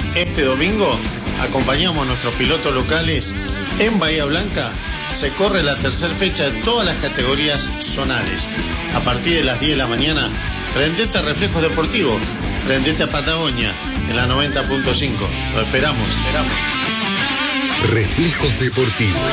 Este domingo acompañamos a nuestros pilotos locales en Bahía Blanca. Se corre la tercera fecha de todas las categorías zonales. A partir de las 10 de la mañana, prendete a Reflejos Deportivos, prendete a Patagonia en la 90.5. Lo esperamos. Reflejos Deportivos.